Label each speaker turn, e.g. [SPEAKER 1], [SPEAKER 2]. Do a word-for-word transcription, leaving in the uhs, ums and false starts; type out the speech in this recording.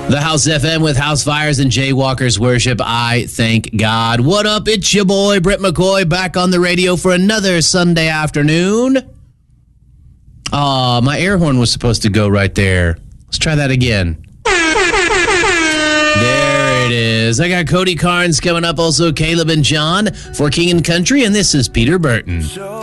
[SPEAKER 1] The House F M with House Fires and Jaywalkers Worship. I thank God. What up? It's your boy, Britt McCoy, back on the radio for another Sunday afternoon. Aw, my air horn was supposed to go right there. Let's try that again. There it is. I got Cody Carnes coming up, also Caleb and John for King and Country, and this is Peter Burton.